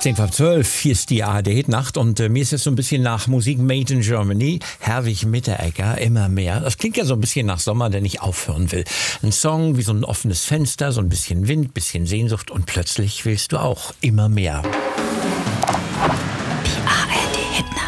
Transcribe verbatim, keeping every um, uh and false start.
zehn vor zwölf, hier ist die A R D-Hitnacht und äh, mir ist jetzt so ein bisschen nach Musik Made in Germany. Herwig Mitteregger, immer mehr. Das klingt ja so ein bisschen nach Sommer, der nicht aufhören will. Ein Song wie so ein offenes Fenster, so ein bisschen Wind, bisschen Sehnsucht und plötzlich willst du auch immer mehr.